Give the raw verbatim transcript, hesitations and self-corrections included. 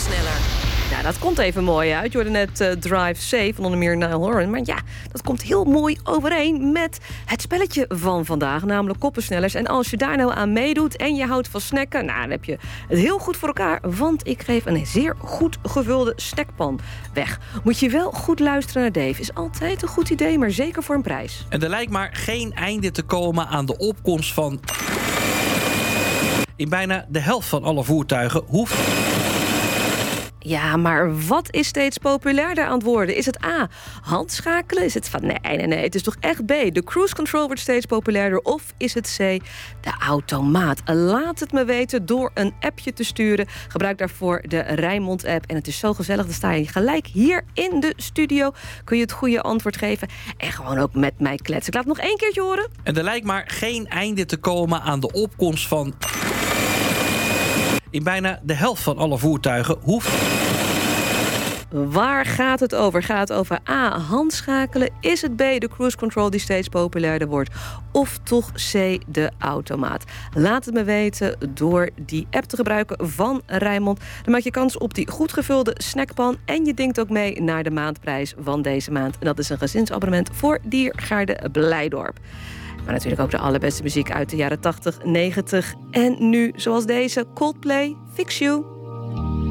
sneller. Ja, dat komt even mooi uit. Je hoorde net uh, Drive Safe van onder meer Niall Horan. Maar ja, dat komt heel mooi overeen met het spelletje van vandaag, namelijk koppensnellers. En als je daar nou aan meedoet en je houdt van snacken, nou, dan heb je het heel goed voor elkaar. Want ik geef een zeer goed gevulde snackpan weg. Moet je wel goed luisteren naar Dave. Is altijd een goed idee, maar zeker voor een prijs. En er lijkt maar geen einde te komen aan de opkomst van... In bijna de helft van alle voertuigen hoeft... Ja, maar wat is steeds populairder aan het worden? Is het A, handschakelen? Is het van nee, nee, nee, het is toch echt B, de cruise control wordt steeds populairder? Of is het C, de automaat? Laat het me weten door een appje te sturen. Gebruik daarvoor de Rijnmond-app. En het is zo gezellig, dan sta je gelijk hier in de studio. Kun je het goede antwoord geven en gewoon ook met mij kletsen. Ik laat het nog één keertje horen. En er lijkt maar geen einde te komen aan de opkomst van... In bijna de helft van alle voertuigen hoeft... Waar gaat het over? Gaat het over A, handschakelen? Is het B, de cruise control die steeds populairder wordt? Of toch C, de automaat? Laat het me weten door die app te gebruiken van Rijnmond. Dan maak je kans op die goed gevulde snackpan. En je denkt ook mee naar de maandprijs van deze maand. En dat is een gezinsabonnement voor Diergaarde Blijdorp. Maar natuurlijk ook de allerbeste muziek uit de jaren tachtig, negentig. En nu, zoals deze, Coldplay, Fix You.